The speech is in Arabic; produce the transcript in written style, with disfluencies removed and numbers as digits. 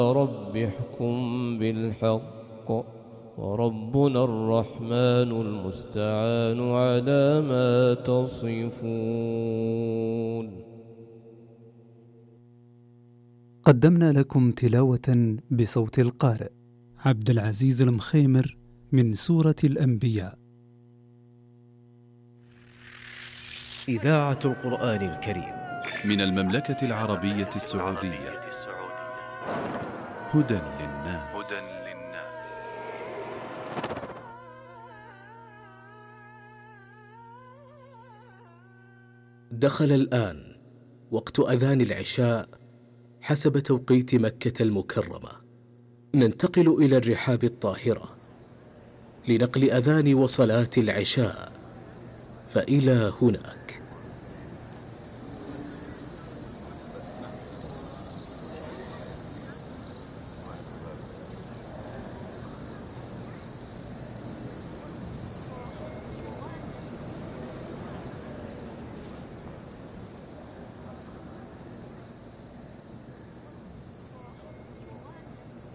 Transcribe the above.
رب احكم بالحق وربنا الرحمن المستعان على ما تصفون. قدمنا لكم تلاوة بصوت القارئ عبد العزيز المخيمر من سورة الأنبياء. إذاعة القرآن الكريم من المملكة العربية السعودية. هدى للناس. دخل الآن وقت أذان العشاء حسب توقيت مكة المكرمة. ننتقل إلى الرحاب الطاهرة لنقل أذان وصلاة العشاء، فإلى هناك.